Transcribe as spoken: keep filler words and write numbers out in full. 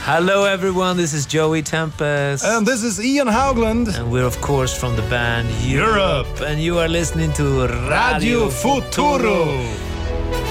Hello everyone, this is Joey Tempest. And this is Ian Haugland. And we're of course from the band Europe. Europe. And you are listening to Radio, Radio Futuro. Futuro.